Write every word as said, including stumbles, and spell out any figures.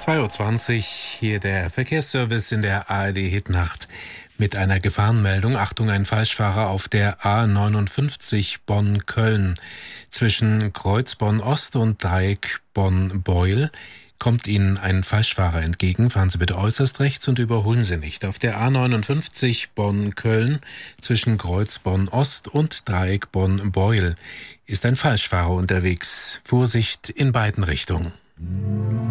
zwei Uhr zwanzig, hier der Verkehrsservice in der A R D-Hitnacht mit einer Gefahrenmeldung. Achtung, ein Falschfahrer auf der A neunundfünfzig Bonn-Köln. Zwischen Kreuz Bonn-Ost und Dreieck Bonn-Beuel kommt Ihnen ein Falschfahrer entgegen. Fahren Sie bitte äußerst rechts und überholen Sie nicht. Auf der A neunundfünfzig Bonn-Köln zwischen Kreuz Bonn-Ost und Dreieck Bonn-Beuel ist ein Falschfahrer unterwegs. Vorsicht in beiden Richtungen.